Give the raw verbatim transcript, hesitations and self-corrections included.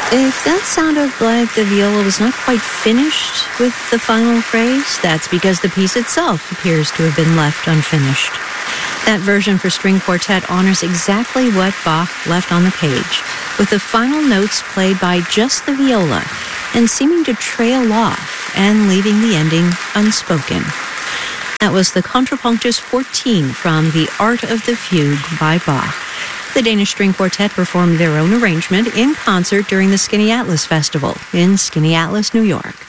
If that sounded like the viola was not quite finished with the final phrase, that's because the piece itself appears to have been left unfinished. That version for string quartet honors exactly what Bach left on the page, with the final notes played by just the viola and seeming to trail off and leaving the ending unspoken. That was the Contrapunctus fourteen from The Art of the Fugue by Bach. The Danish String Quartet performed their own arrangement in concert during the Skinny Atlas Festival in Skinny Atlas, New York.